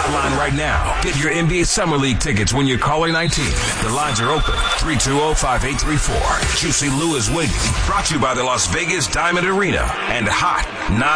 hotline right now. Get your NBA Summer League tickets when you're caller 19. The lines are open. 320-5834. Juicy Lou is waiting. Brought to you by the Las Vegas Diamond Arena and Hot 9.